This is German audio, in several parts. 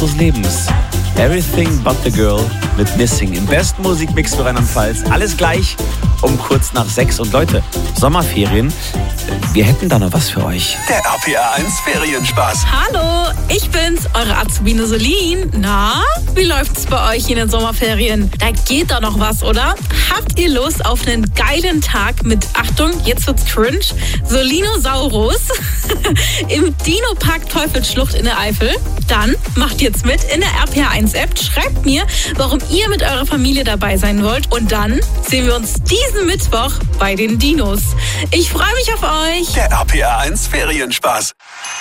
unseres Lebens. Everything but the girl mit Missing im besten Musikmix für Rheinland-Pfalz. Alles gleich um kurz nach 6. Und Leute, Sommerferien, wir hätten da noch was für euch. Der RPA 1 Ferienspaß. Hallo, ich bin's, eure Azubine Solin. Na, wie läuft's bei euch in den Sommerferien? Da geht doch noch was, oder? Habt ihr Lust auf einen geilen Tag mit, Achtung, jetzt wird's cringe, Solinosaurus im Dino-Park Teufelsschlucht in der Eifel? Dann macht jetzt mit in der RPA 1 App, schreibt mir, warum ihr mit eurer Familie dabei sein wollt und dann sehen wir uns diesen Mittwoch bei den Dinos. Ich freue mich auf euch. Der RPA 1 Ferienspaß.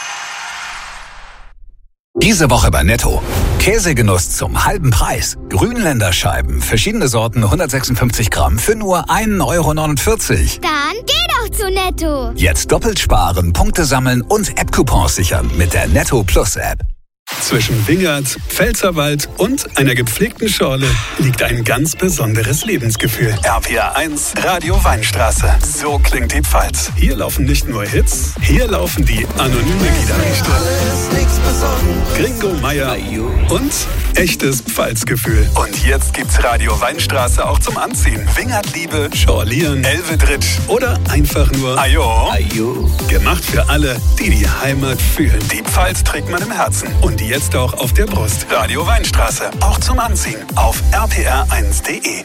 Diese Woche bei Netto. Käsegenuss zum halben Preis. Grünländerscheiben, verschiedene Sorten, 156 Gramm für nur 1,49 €. Dann geh doch zu Netto. Jetzt doppelt sparen, Punkte sammeln und App-Coupons sichern mit der Netto Plus App. Zwischen Wingert, Pfälzerwald und einer gepflegten Schorle liegt ein ganz besonderes Lebensgefühl. RPA 1, Radio Weinstraße. So klingt die Pfalz. Hier laufen nicht nur Hits, hier laufen die anonyme Gitarriste. Gringo Meier und echtes Pfalzgefühl. Und jetzt gibt's Radio Weinstraße auch zum Anziehen. Wingertliebe, Schorlieren, Elvedritsch oder einfach nur Ajo. Gemacht für alle, die die Heimat fühlen. Die Pfalz trägt man im Herzen. Und jetzt auch auf der Brust. Radio Weinstraße, auch zum Anziehen auf rpr1.de.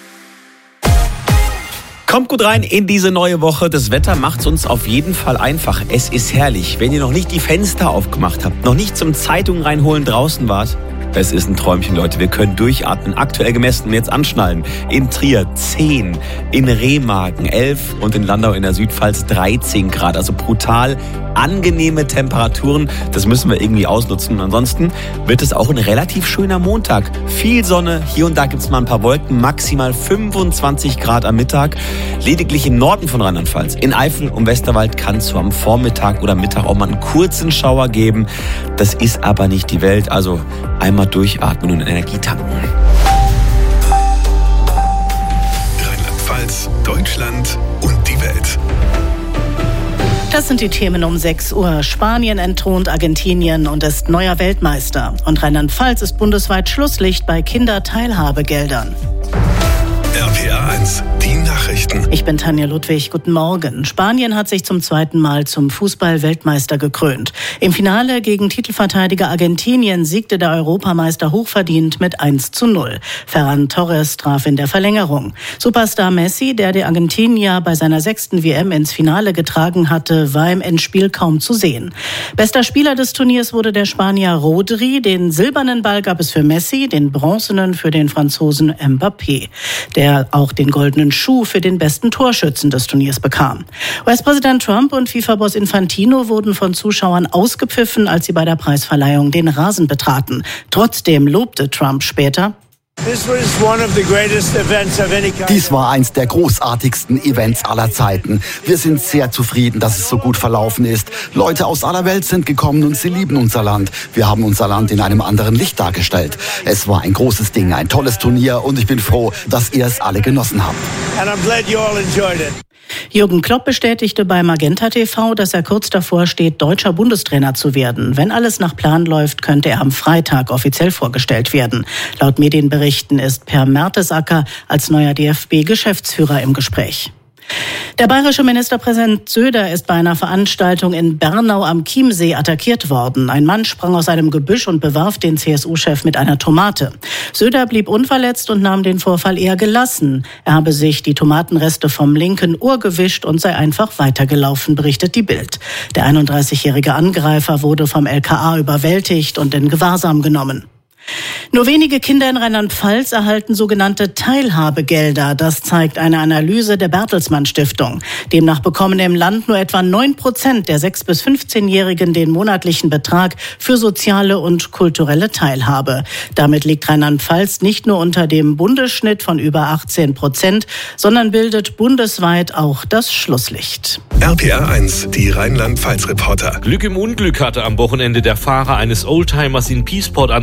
Kommt gut rein in diese neue Woche. Das Wetter macht es uns auf jeden Fall einfach. Es ist herrlich. Wenn ihr noch nicht die Fenster aufgemacht habt, noch nicht zum Zeitung reinholen draußen wart, es ist ein Träumchen, Leute. Wir können durchatmen. Aktuell gemessen, jetzt anschnallen. In Trier 10, in Remagen 11 und in Landau in der Südpfalz 13 Grad. Also brutal angenehme Temperaturen. Das müssen wir irgendwie ausnutzen. Und ansonsten wird es auch ein relativ schöner Montag. Viel Sonne. Hier und da gibt es mal ein paar Wolken. Maximal 25 Grad am Mittag. Lediglich im Norden von Rheinland-Pfalz. In Eifel und Westerwald kann es so am Vormittag oder Mittag auch mal einen kurzen Schauer geben. Das ist aber nicht die Welt. Also einmal durchatmen und Energie tanken. Rheinland-Pfalz, Deutschland und die Welt. Das sind die Themen um 6 Uhr. Spanien entthront Argentinien und ist neuer Weltmeister. Und Rheinland-Pfalz ist bundesweit Schlusslicht bei Kinderteilhabegeldern. RPA 1, die Nachrichten. Ich bin Tanja Ludwig, guten Morgen. Spanien hat sich zum zweiten Mal zum Fußball-Weltmeister gekrönt. Im Finale gegen Titelverteidiger Argentinien siegte der Europameister hochverdient mit 1:0. Ferran Torres traf in der Verlängerung. Superstar Messi, der die Argentinier bei seiner 6. WM ins Finale getragen hatte, war im Endspiel kaum zu sehen. Bester Spieler des Turniers wurde der Spanier Rodri. Den silbernen Ball gab es für Messi, den bronzenen für den Franzosen Mbappé, der auch den goldenen Schuh für den besten Torschützen des Turniers bekam. US-Präsident Trump und FIFA-Boss Infantino wurden von Zuschauern ausgepfiffen, als sie bei der Preisverleihung den Rasen betraten. Trotzdem lobte Trump später: Dies war eins der großartigsten Events aller Zeiten. Wir sind sehr zufrieden, dass es so gut verlaufen ist. Leute aus aller Welt sind gekommen und sie lieben unser Land. Wir haben unser Land in einem anderen Licht dargestellt. Es war ein großes Ding, ein tolles Turnier und ich bin froh, dass ihr es alle genossen habt. Jürgen Klopp bestätigte bei Magenta TV, dass er kurz davor steht, deutscher Bundestrainer zu werden. Wenn alles nach Plan läuft, könnte er am Freitag offiziell vorgestellt werden. Laut Medienberichten ist Per Mertesacker als neuer DFB-Geschäftsführer im Gespräch. Der bayerische Ministerpräsident Söder ist bei einer Veranstaltung in Bernau am Chiemsee attackiert worden. Ein Mann sprang aus einem Gebüsch und bewarf den CSU-Chef mit einer Tomate. Söder blieb unverletzt und nahm den Vorfall eher gelassen. Er habe sich die Tomatenreste vom linken Ohr gewischt und sei einfach weitergelaufen, berichtet die Bild. Der 31-jährige Angreifer wurde vom LKA überwältigt und in Gewahrsam genommen. Nur wenige Kinder in Rheinland-Pfalz erhalten sogenannte Teilhabegelder. Das zeigt eine Analyse der Bertelsmann Stiftung. Demnach bekommen im Land nur etwa 9% der 6- bis 15-Jährigen den monatlichen Betrag für soziale und kulturelle Teilhabe. Damit liegt Rheinland-Pfalz nicht nur unter dem Bundesschnitt von über 18%, sondern bildet bundesweit auch das Schlusslicht. RPA 1, die Rheinland-Pfalz-Reporter. Glück im Unglück hatte am Wochenende der Fahrer eines Oldtimers in Piesport an der Mosel.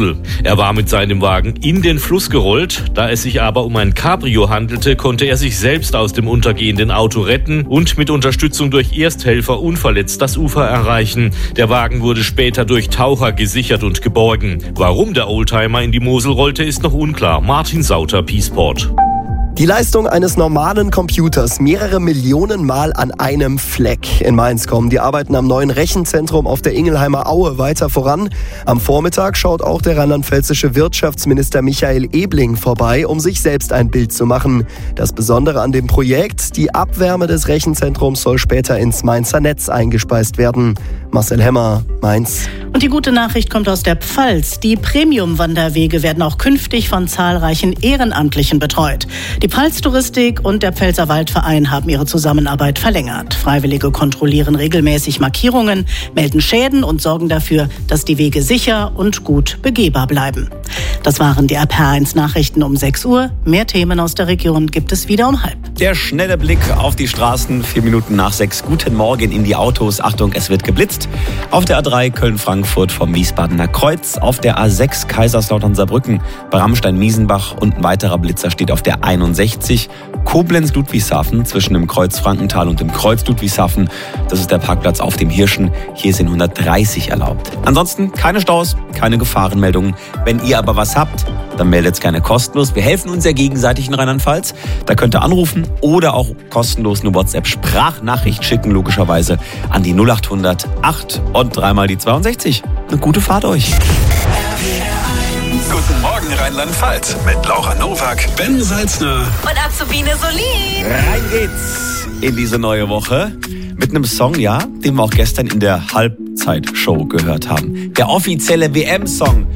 Mosel. Er war mit seinem Wagen in den Fluss gerollt. Da es sich aber um ein Cabrio handelte, konnte er sich selbst aus dem untergehenden Auto retten und mit Unterstützung durch Ersthelfer unverletzt das Ufer erreichen. Der Wagen wurde später durch Taucher gesichert und geborgen. Warum der Oldtimer in die Mosel rollte, ist noch unklar. Martin Sauter, P-Sport. Die Leistung eines normalen Computers mehrere Millionen Mal an einem Fleck. In Mainz kommen die Arbeiten am neuen Rechenzentrum auf der Ingelheimer Aue weiter voran. Am Vormittag schaut auch der rheinland-pfälzische Wirtschaftsminister Michael Ebling vorbei, um sich selbst ein Bild zu machen. Das Besondere an dem Projekt: die Abwärme des Rechenzentrums soll später ins Mainzer Netz eingespeist werden. Marcel Hemmer, Mainz. Und die gute Nachricht kommt aus der Pfalz. Die Premium-Wanderwege werden auch künftig von zahlreichen Ehrenamtlichen betreut. Die Pfalz-Touristik und der Pfälzerwaldverein haben ihre Zusammenarbeit verlängert. Freiwillige kontrollieren regelmäßig Markierungen, melden Schäden und sorgen dafür, dass die Wege sicher und gut begehbar bleiben. Das waren die RPR1 Nachrichten um 6 Uhr. Mehr Themen aus der Region gibt es wieder um 5:30. Der schnelle Blick auf die Straßen, 4 Minuten nach 6. Guten Morgen in die Autos. Achtung, es wird geblitzt. Auf der A3 Köln-Frankfurt vom Wiesbadener Kreuz. Auf der A6 Kaiserslautern-Saarbrücken bei Ramstein-Miesenbach. Und ein weiterer Blitzer steht auf der 61 Koblenz-Ludwigshafen zwischen dem Kreuz Frankenthal und dem Kreuz Ludwigshafen. Das ist der Parkplatz auf dem Hirschen. Hier sind 130 erlaubt. Ansonsten keine Staus, keine Gefahrenmeldungen. Wenn ihr aber was habt, dann meldet es gerne kostenlos. Wir helfen uns ja gegenseitig in Rheinland-Pfalz. Da könnt ihr anrufen oder auch kostenlos eine WhatsApp-Sprachnachricht schicken, logischerweise an die 0800 8 und 3 mal die 62. Eine gute Fahrt euch. Guten Morgen Rheinland-Pfalz mit Laura Nowak, Ben Salzner Und Azubine Solin. Rein geht's in diese neue Woche mit einem Song, ja, den wir auch gestern in der Halbzeitshow gehört haben. Der offizielle WM-Song